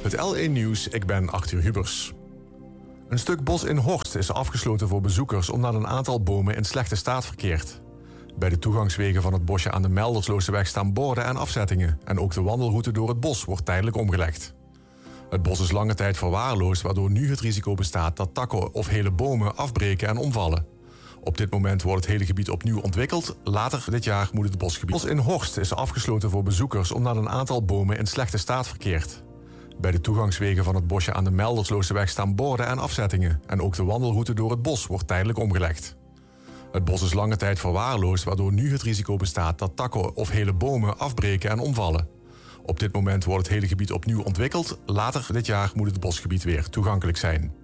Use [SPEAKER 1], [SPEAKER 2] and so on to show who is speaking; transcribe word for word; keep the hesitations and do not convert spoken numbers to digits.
[SPEAKER 1] Het L één Nieuws, ik ben Arthur Hubers. Een stuk bos in Horst is afgesloten voor bezoekers omdat een aantal bomen in slechte staat verkeert. Bij de toegangswegen van het bosje aan de Melderslooseweg staan borden en afzettingen en ook de wandelroute door het bos wordt tijdelijk omgelegd. Het bos is lange tijd verwaarloosd, waardoor nu het risico bestaat dat takken of hele bomen afbreken en omvallen. Op dit moment wordt het hele gebied opnieuw ontwikkeld. Later dit jaar moet het bosgebied. Het bos in Horst is afgesloten voor bezoekers omdat een aantal bomen in slechte staat verkeert. Bij de toegangswegen van het bosje aan de Melderslooseweg staan borden en afzettingen en ook de wandelroute door het bos wordt tijdelijk omgelegd. Het bos is lange tijd verwaarloosd, waardoor nu het risico bestaat dat takken of hele bomen afbreken en omvallen. Op dit moment wordt het hele gebied opnieuw ontwikkeld. Later dit jaar moet het bosgebied weer toegankelijk zijn.